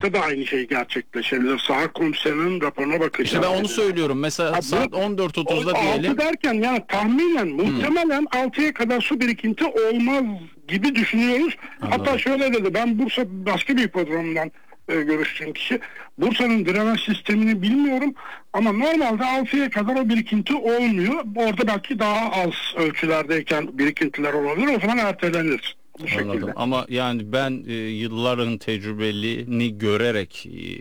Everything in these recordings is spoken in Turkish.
Altıda da aynı şey gerçekleşebilir. Saha komiserinin raporuna bakacağım. İşte ben onu söylüyorum. Mesela saat 14.30'da diyelim. 6 derken yani tahminen muhtemelen 6'ya kadar su birikinti olmaz gibi düşünüyoruz. Anladım. Hatta şöyle dedi, ben Bursa başka bir programdan görüştüğüm kişi, Bursa'nın drenaj sistemini bilmiyorum ama normalde 6'ya kadar o birikinti olmuyor. Orada belki daha az ölçülerdeyken birikintiler olabilir, o zaman ertelenir. Bu şekilde. Anladım. Ama yani ben yılların tecrübeliliğini görerek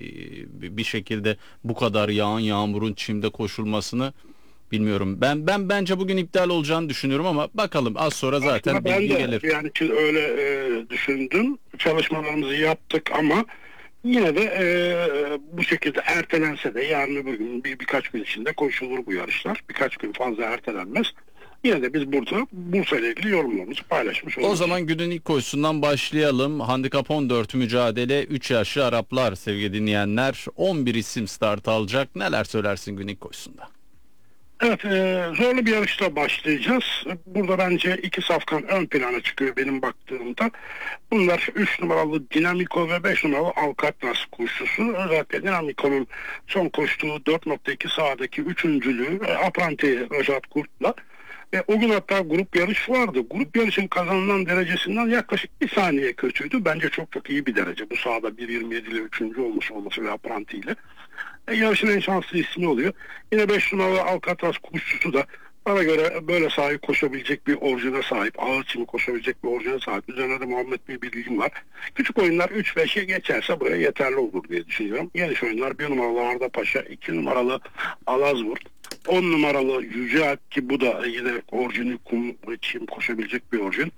bir şekilde bu kadar yağan yağmurun çimde koşulmasını bilmiyorum. Ben bence bugün iptal olacağını düşünüyorum ama bakalım, az sonra zaten ben bilgi de gelir. yani öyle düşündüm. Çalışmalarımızı yaptık ama yine de bu şekilde ertelense de yarın öbür gün birkaç gün içinde koşulur bu yarışlar. Birkaç gün fazla ertelenmez. Yine de biz burada Bursa ile ilgili yorumlarımızı paylaşmış oluruz. O zaman günün ilk koşusundan başlayalım. Handikap 14 mücadele 3 yaşlı Araplar sevgili dinleyenler. 11 isim start alacak. Neler söylersin gün ilk koşusunda? Evet, zorlu bir yarışla başlayacağız. Burada bence iki safkan ön plana çıkıyor benim baktığımda. Bunlar 3 numaralı Dinamiko ve 5 numaralı Alcatraz koşusu. Özellikle Dinamiko'nun son koştuğu 4.2 sahadaki üçüncülüğü Apranti Rajat Kurt'la. O gün hatta grup yarış vardı. Grup yarışın kazanılan derecesinden yaklaşık 1 saniye kötüydü. Bence çok çok iyi bir derece. Bu sahada 1.27 ile 3. olmuş olması ve Apranti ile. Yarışın en şanslı ismi oluyor. Yine 5 numaralı Alcatraz kuşçusu da bana göre böyle sahip koşabilecek bir orijine sahip. Ağır çimi koşabilecek bir orijine sahip. Üzerine de Muhammed bir bilgim var. Küçük oyunlar 3-5'e geçerse buraya yeterli olur diye düşünüyorum. Geniş oyunlar 1 numaralı Arda Paşa, 2 numaralı Alazvur, 10 numaralı Yüce Alp ki bu da yine orijini kum çim koşabilecek bir orijin.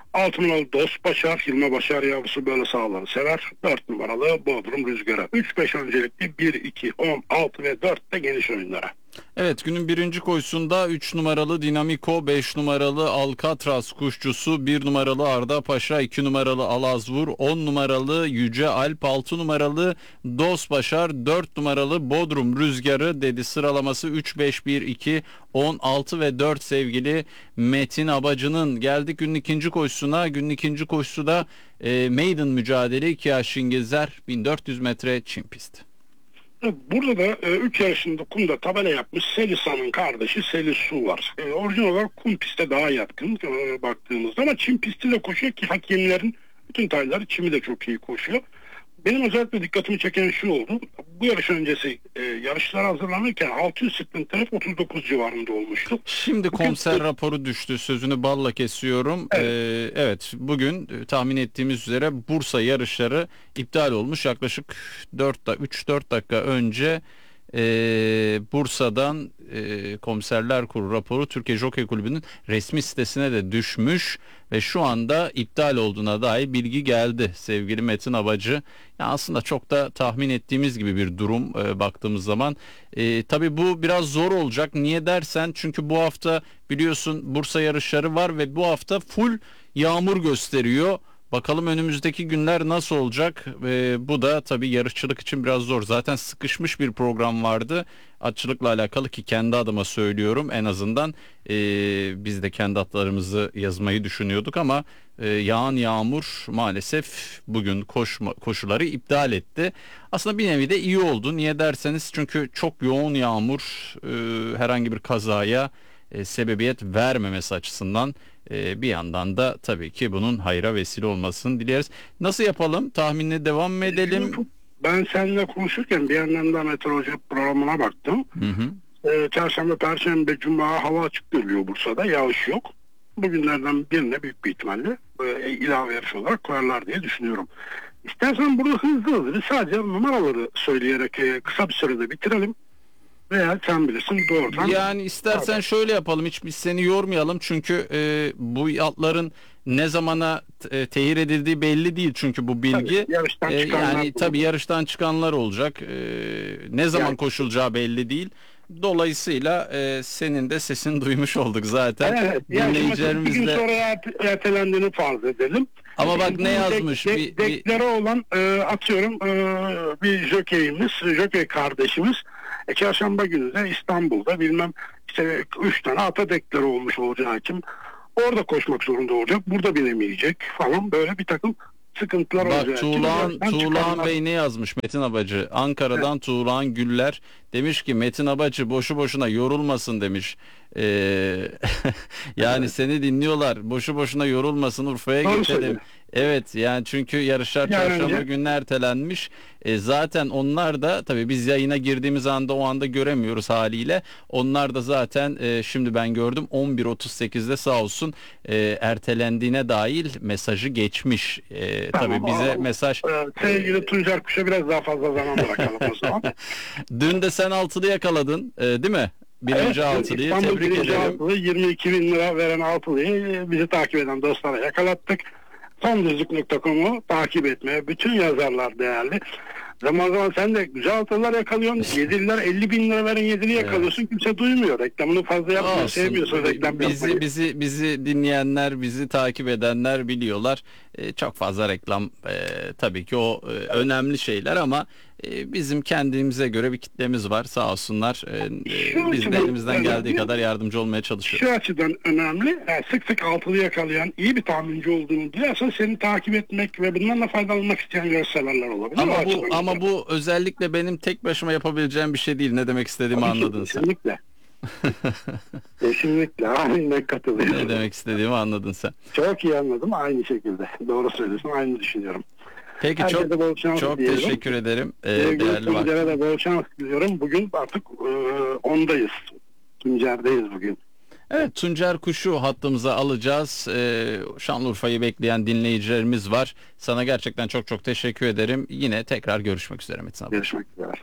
6 numaralı Dost Başar, Hilmi Başar yavrusu böyle sahaları sever. 4 numaralı Bodrum Rüzgar'a. 3-5 öncelikli 1, 2, 10, 6 ve 4 de geniş oyunlara. Evet, günün birinci koşusunda 3 numaralı Dinamiko, 5 numaralı Alcatraz kuşçusu, 1 numaralı Arda Paşa, 2 numaralı Alazvur, 10 numaralı Yüce Alp, 6 numaralı Dost Başar, 4 numaralı Bodrum Rüzgarı dedi sıralaması. 3, 5, 1, 2, 10, 6 ve 4 sevgili Metin Abacı'nın. Geldik günün ikinci koşusuna. Günün ikinci koşusu da maiden mücadele 2 yaş İngilizler 1400 metre çim pisti. Burada da 3 yaşında kumda tabela yapmış Selisa'nın kardeşi Selisu var. Orijinal olarak kum piste daha yatkın baktığımızda ama çim pistiyle koşuyor ki hakemlerin bütün tayları çimi de çok iyi koşuyor. Benim özellikle dikkatimi çeken şu oldu. Bu yarış öncesi yarışlara hazırlanırken 600 sprinter 39 civarında olmuştu. Şimdi komiser raporu düştü. Sözünü balla kesiyorum. Evet, bugün tahmin ettiğimiz üzere Bursa yarışları iptal olmuş. Yaklaşık 3-4 dakika önce Bursa'dan Komiserler Kurulu raporu Türkiye Jockey Kulübü'nün resmi sitesine de düşmüş ve şu anda iptal olduğuna dair bilgi geldi sevgili Metin Abacı. Yani aslında çok da tahmin ettiğimiz gibi bir durum baktığımız zaman. Tabii bu biraz zor olacak. Niye dersen, çünkü bu hafta biliyorsun Bursa yarışları var ve bu hafta full yağmur gösteriyor. Bakalım önümüzdeki günler nasıl olacak? Bu da tabii yarışçılık için biraz zor. Zaten sıkışmış bir program vardı. Atçılıkla alakalı ki kendi adıma söylüyorum. En azından biz de kendi atlarımızı yazmayı düşünüyorduk ama yağan yağmur maalesef bugün koşuları iptal etti. Aslında bir nevi de iyi oldu. Niye derseniz, çünkü çok yoğun yağmur herhangi bir kazaya sebebiyet vermemesi açısından bir yandan da tabii ki bunun hayra vesile olmasını dileriz. Nasıl yapalım? Tahminine devam mı edelim? Ben seninle konuşurken bir yandan da meteoroloji programına baktım. Çarşamba, Perşembe, Cuma hava açık görülüyor Bursa'da. Yağış yok. Bugünlerden birine büyük bir ihtimalle ilave yarış olarak koyarlar diye düşünüyorum. İstersen burada hızlı sadece numaraları söyleyerek kısa bir sürede bitirelim. Veya sen bilirsin doğrudan. Yani istersen şöyle yapalım, hiç biz seni yormayalım çünkü bu atların ne zamana tehir edildiği belli değil çünkü bu bilgi. Tabii yarıştan çıkanlar olacak. Ne zaman koşulacağı belli değil. Dolayısıyla senin de sesini duymuş olduk zaten. Evet. Bir gün sonra ertelendiğini farz edelim. Ama bak ne yazmış. Dekları olan atıyorum bir jokey kardeşimiz. Çarşamba günü de İstanbul'da bilmem işte 3 tane ata dekları olmuş olacağı için orada koşmak zorunda olacak. Burada binemeyecek falan, böyle bir takım sıkıntılar Bak olacak. Tuğlan Bey ne yazmış Metin Abacı? Ankara'dan evet. Tuğlan Güller demiş ki Metin Abacı boşu boşuna yorulmasın demiş. Yani evet. Seni dinliyorlar. Boşu boşuna yorulmasın, Urfa'ya geçelim. Evet yani çünkü yarışlar çarşamba günü ertelenmiş. Zaten onlar da tabii biz yayına girdiğimiz anda o anda göremiyoruz haliyle. Onlar da zaten şimdi ben gördüm 11.38'de sağ olsun ertelendiğine dair mesajı geçmiş. Tabii bize mesaj. Sevgili Tuncer Kuş'a biraz daha fazla zaman bırakalım o zaman. Dün de sen altılı yakaladın değil mi? Birinci evet, altılıyı İstanbul tebrik ederim. Altılı, 22 bin lira veren altılıyı bizi takip eden dostlara yakalattık. Sondüzlük.com'u takip etmeye bütün yazarlar değerli. Zaman sen de güzel altınlar yakalıyorsun. Yedililer 50 bin lira veren yedili yakalıyorsun. Evet. Kimse duymuyor. Reklamını fazla yapmıyor. Sevmiyorsun reklam yapmayı. Bizi dinleyenler, bizi takip edenler biliyorlar. Çok fazla reklam tabii ki o önemli şeyler ama bizim kendimize göre bir kitlemiz var. Sağ olsunlar. Biz de elimizden geldiği kadar yardımcı olmaya çalışıyoruz. Şu açıdan önemli. Yani sık sık altılı yakalayan iyi bir tahminci olduğunu duyarsa seni takip etmek ve bundan da faydalanmak isteyen yarışseverler olabilir. Ama bu özellikle benim tek başıma yapabileceğim bir şey değil. Ne demek istediğimi anladın sen. Kesinlikle. Kesinlikle. Aynen katılıyorum. Ne demek istediğimi anladın sen. Çok iyi anladım. Aynı şekilde. Doğru söylüyorsun. Aynı düşünüyorum. Peki çok teşekkür ederim. Değerli Tuncer'e de bol şans diliyorum. Bugün artık 10'dayız. Tuncer'deyiz bugün. Evet, Tuncer Kuş'u hattımıza alacağız. Şanlıurfa'yı bekleyen dinleyicilerimiz var. Sana gerçekten çok teşekkür ederim. Yine tekrar görüşmek üzere Metin abi. Görüşmek üzere.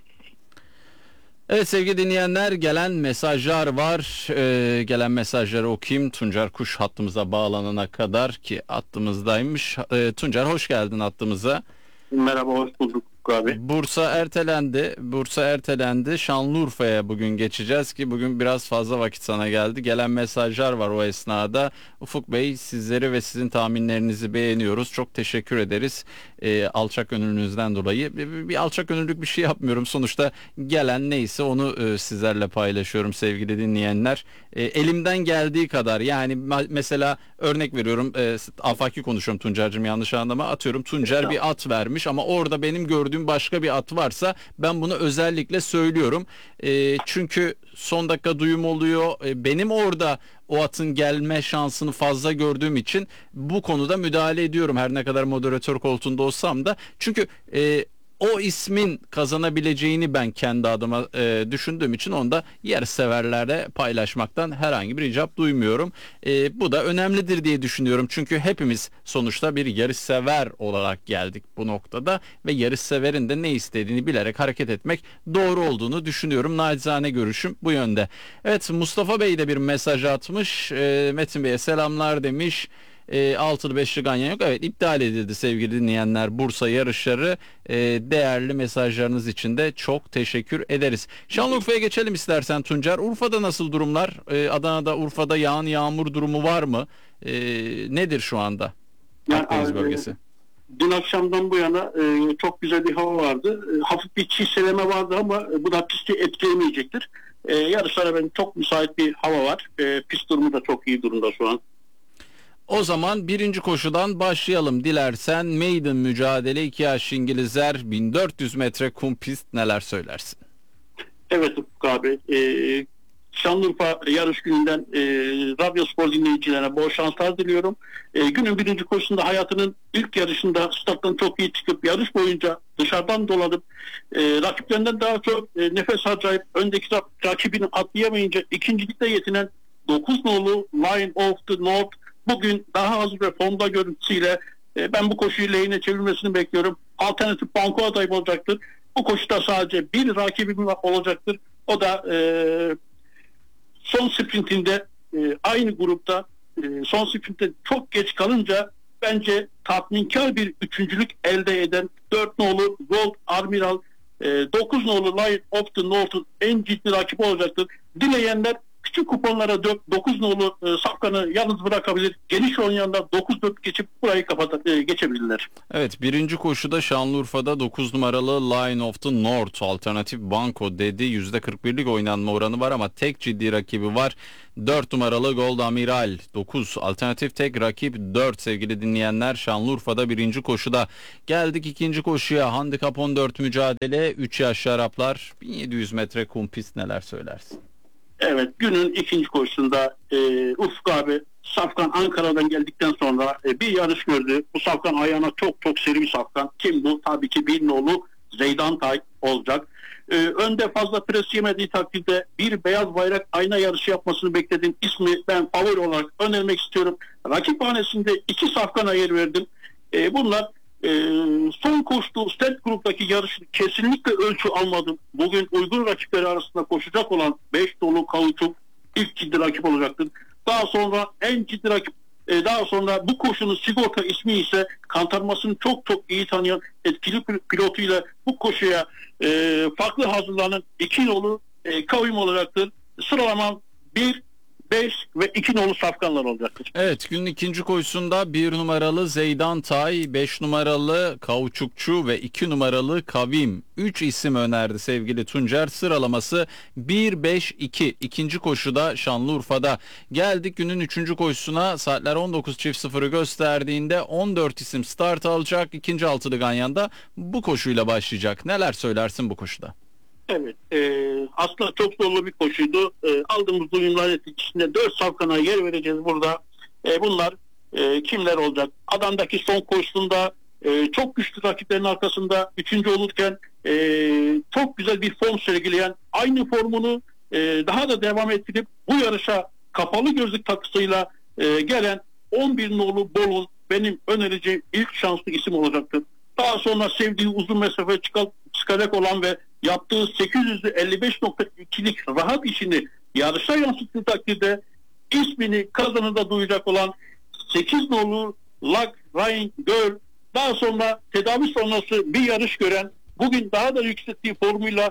Evet sevgili dinleyenler, gelen mesajlar var. Gelen mesajları okuyayım. Tuncer Kuş hattımıza bağlanana kadar ki hattımızdaymış. Tuncer hoş geldin hattımıza. Merhaba, hoş bulduk abi. Bursa ertelendi. Şanlıurfa'ya bugün geçeceğiz ki bugün biraz fazla vakit sana geldi. Gelen mesajlar var o esnada. Ufuk Bey, sizleri ve sizin tahminlerinizi beğeniyoruz. Çok teşekkür ederiz. Alçak gönüllünüzden dolayı. Bir alçak gönüllülük bir şey yapmıyorum. Sonuçta gelen neyse onu sizlerle paylaşıyorum sevgili dinleyenler. Elimden geldiği kadar, yani mesela örnek veriyorum, afaki konuşuyorum Tuncer'cim, yanlış anlama, atıyorum Tuncer bir at vermiş ama orada benim gördüğüm başka bir at varsa ben bunu özellikle söylüyorum. Çünkü son dakika duyum oluyor. Benim orada o atın gelme şansını fazla gördüğüm için bu konuda müdahale ediyorum. Her ne kadar moderatör koltuğunda olsam da. Çünkü o ismin kazanabileceğini ben kendi adıma düşündüğüm için onu da yarışseverlere paylaşmaktan herhangi bir icap duymuyorum. Bu da önemlidir diye düşünüyorum. Çünkü hepimiz sonuçta bir yarışsever olarak geldik bu noktada ve yarışseverin de ne istediğini bilerek hareket etmek doğru olduğunu düşünüyorum. Nacizane görüşüm bu yönde. Evet, Mustafa Bey de bir mesaj atmış. Metin Bey'e selamlar demiş. Altılı beşli ganyan yok. Evet, iptal edildi sevgili dinleyenler Bursa yarışları. Değerli mesajlarınız için de çok teşekkür ederiz. Şanlıurfa'ya geçelim istersen Tuncer. Urfa'da nasıl durumlar? Adana'da, Urfa'da yağmur durumu var mı? Nedir şu anda Akdeniz bölgesi? Dün akşamdan bu yana çok güzel bir hava vardı. Hafif bir çiseleme vardı ama bu da pisti etkileyemeyecektir. Yarışlara çok müsait bir hava var. Pist durumu da çok iyi durumda şu an. O zaman birinci koşudan başlayalım dilersen. Maiden mücadele 2 yaş İngilizler 1400 metre kum pist, neler söylersin? Evet Ufuk abi. Şanlıurfa yarış gününden Radyo Spor dinleyicilerine bol şanslar diliyorum. Günün birinci koşusunda hayatının ilk yarışında stat'tan çok iyi çıkıp yarış boyunca dışarıdan dolanıp rakiplerinden daha çok nefes harcayıp öndeki rakibini atlayamayınca ikincilikte yetinen 9 nolu Lion of the North bugün daha az ve formda görüntüsüyle ben bu koşuyu lehine çevirmesini bekliyorum. Alternatif banko adayım olacaktır. Bu koşuda sadece bir rakibim olacaktır. O da son sprintinde aynı grupta son sprintte çok geç kalınca bence tatminkar bir üçüncülük elde eden 4 nolu Gold Admiral, 9 nolu Lion of the North'un en ciddi rakibi olacaktır. Dileyenler küçük Küçük kuponlara 9 nolu Safkan'ı yalnız bırakabilir. Geniş oynayanlar 9-4 geçip burayı geçebilirler. Evet, birinci koşuda Şanlıurfa'da 9 numaralı Line of the North alternatif banko dedi. %41'lik oynanma oranı var ama tek ciddi rakibi var. 4 numaralı Gold Amiral 9 alternatif tek rakip 4 sevgili dinleyenler Şanlıurfa'da birinci koşuda. Geldik ikinci koşuya, handikap 14 mücadele 3 yaşlı Araplar 1700 metre kum pist, neler söylersin? Evet, günün ikinci koşusunda Ufuk abi Safkan Ankara'dan geldikten sonra bir yarış gördü. Bu Safkan ayağına çok çok seri bir Safkan. Kim bu? Tabii ki bir nolu Zeydan Tay olacak. Önde fazla pres yemediği takdirde bir beyaz bayrak ayna yarışı yapmasını beklediğim ismi ben favori olarak önermek istiyorum. Rakip hanesinde 2 Safkan'a yer verdim. Bunlar son koştuğu stent gruptaki yarışı kesinlikle ölçü almadım. Bugün uygun rakipleri arasında koşacak olan 5 dolu Kauçuk ilk ciddi rakip olacaktır. Daha sonra en ciddi rakip, daha sonra bu koşunun sigorta ismi ise kantarmasını çok çok iyi tanıyan etkili pilotuyla bu koşuya farklı hazırlanan 2 nolu kavim olacaktır. Sıralamam 1, 5 ve 2 nolu Safkanlar olacaktır. Evet, günün ikinci koşusunda 1 numaralı Zeydan Tay, 5 numaralı Kauçukçu ve 2 numaralı Kavim. 3 isim önerdi sevgili Tuncer. Sıralaması 1-5-2. İkinci koşuda Şanlıurfa'da. Geldik günün üçüncü koşusuna. Saatler 19.00'ı gösterdiğinde 14 isim start alacak. İkinci altılı Ganyan'da bu koşuyla başlayacak. Neler söylersin bu koşuda? Evet, aslında çok zorlu bir koşuydu. Aldığımız duyumlar neticesinde 4 Safkan'a yer vereceğiz burada. Bunlar kimler olacak? Adan'daki son koşusunda çok güçlü rakiplerin arkasında 3. olurken çok güzel bir form sergileyen, aynı formunu daha da devam ettirip bu yarışa kapalı gözlük takısıyla gelen 11 nolu Bol'un benim önereceğim ilk şanslı isim olacaktır. Daha sonra sevdiği uzun mesafe çıkacak olan ve yaptığı 855.2'lik rahat işini yarışa yansıttığı takdirde ismini kazanında duyacak olan 8 nolu Luck Ryan Girl, daha sonra tedavi sonrası bir yarış gören, bugün daha da yükselttiği formuyla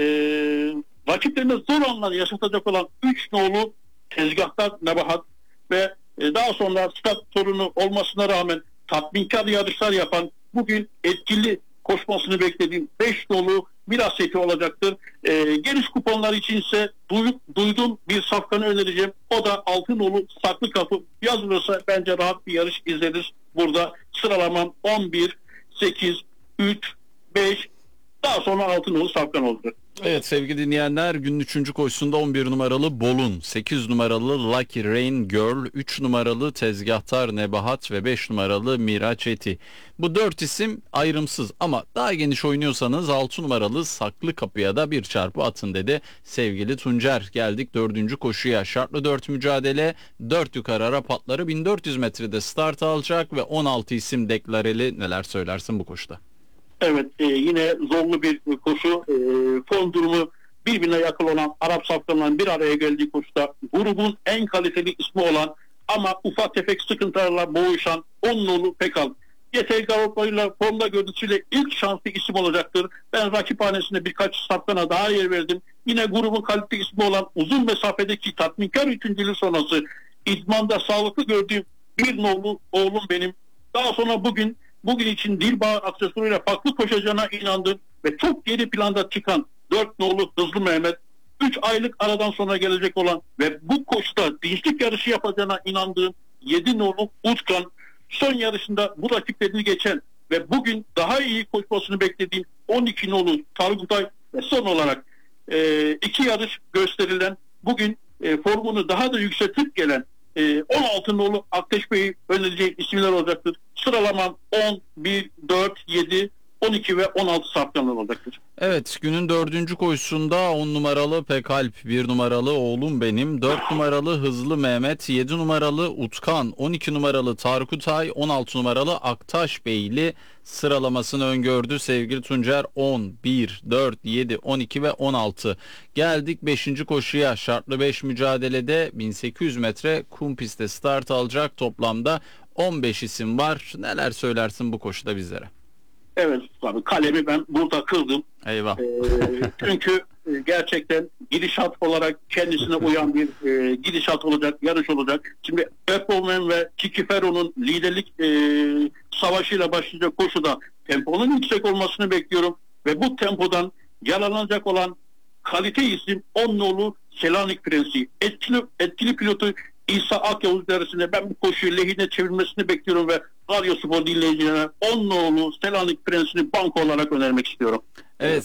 rakiplerine zor anlar yaşatacak olan 3 nolu Tezgahtar Nebahat ve daha sonra stat sorunu olmasına rağmen tatminkar yarışlar yapan, bugün etkili koşmasını beklediğim 5 nolu Miraseti olacaktır. Geniş kuponlar içinse duydum bir Safkan'ı önereceğim. O da 6 nolu Saklı Kapı. Yazılırsa bence rahat bir yarış izleriz. Burada sıralamam 11, 8, 3, 5, daha sonra 6 nolu Safkan olacak. Evet sevgili dinleyenler, günün 3. koşusunda 11 numaralı Bolun, 8 numaralı Lucky Rain Girl, 3 numaralı Tezgahtar Nebahat ve 5 numaralı Miraçeti. Bu 4 isim ayrımsız ama daha geniş oynuyorsanız 6 numaralı Saklı Kapı'ya da bir çarpı atın dedi sevgili Tuncer. Geldik 4. koşuya. Şartlı 4 mücadele, 4 yukarı Arap atları 1400 metrede start alacak ve 16 isim deklareli. Neler söylersin bu koşuda? Evet, yine zorlu bir koşu. Form durumu birbirine yakın olan Arap saflarından bir araya geldiği koşuda grubun en kaliteli ismi olan ama ufak tefek sıkıntılarla boğuşan 10 nolu Pekal. Yeter galoplarıyla formda görüntüsüyle ilk şanslı isim olacaktır. Ben rakip hanesinde birkaç safkana daha yer verdim. Yine grubun kaliteli ismi olan uzun mesafedeki tatminkar üçüncülüğü sonrası idmanda sağlıklı gördüğüm bir nolu oğlum benim. Daha sonra bugün için Dilbağ aksesuarıyla farklı koşacağına inandım ve çok geri planda çıkan 4 nolu Hızlı Mehmet, 3 aylık aradan sonra gelecek olan ve bu koşuda dinçlik yarışı yapacağına inandığım 7 nolu Utkan, son yarışında bu rakiplerini geçen ve bugün daha iyi koşmasını beklediğim 12 nolu Targutay ve son olarak 2 yarış gösterilen, bugün formunu daha da yükseltip gelen 16 nolu Akteş Bey'i önereceğim isimler olacaktır. Sıralamam 10, 1, 4, 7, 12 ve 16 safkanlar olacaktır. Evet, günün 4. koşusunda 10 numaralı Pekalp, 1 numaralı Oğlum Benim, 4 numaralı Hızlı Mehmet, 7 numaralı Utkan, 12 numaralı Tarkutay, 16 numaralı Aktaş Beyli sıralamasını öngördü sevgili Tuncer. 10, 1, 4, 7, 12 ve 16. Geldik 5. koşuya. Şartlı 5 mücadelede 1800 metre kum pistte start alacak. Toplamda 15 isim var. Neler söylersin bu koşuda bizlere? Evet abi, kalemi ben burada kırdım. Eyvah. Çünkü gerçekten gidişat olarak kendisine uyan bir gidişat olacak, yarış olacak. Şimdi Öpomen ve Kiki Ferro'nun liderlik savaşıyla başlayacak koşuda temponun yüksek olmasını bekliyorum ve bu tempodan yararlanacak olan kalite isim 10 nolu Selanik Prensi. Etkili pilotu İsa Akyavuz idaresinde ben bu koşuyu lehine çevirmesini bekliyorum ve Radyo Spor dinleyicilerine 10 nolu Selanik Prensi'ni banko olarak önermek istiyorum. Evet,